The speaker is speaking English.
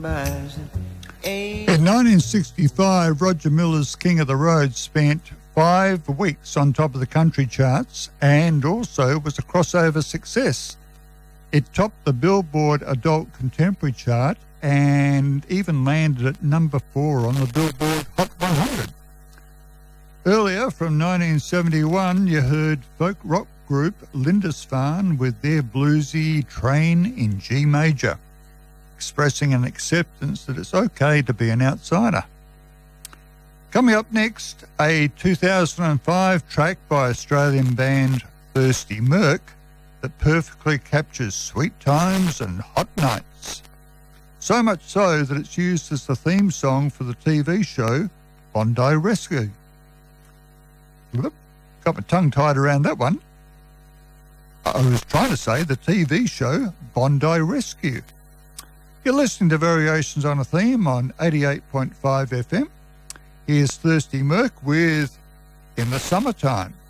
In 1965, Roger Miller's King of the Road spent 5 weeks on top of the country charts and also was a crossover success. It topped the Billboard Adult Contemporary chart and even landed at number 4 on the Billboard Hot 100. Earlier, from 1971, you heard folk rock group Lindisfarne with their bluesy Train in G major, expressing an acceptance that it's okay to be an outsider. Coming up next, a 2005 track by Australian band Thirsty Merc that perfectly captures sweet times and hot nights. So much so that it's used as the theme song for the TV show Bondi Rescue. Whoop, got my tongue tied around that one. I was trying to say the TV show Bondi Rescue. You're listening to Variations on a Theme on 88.5 FM. Here's Thirsty Merc with In the Summertime.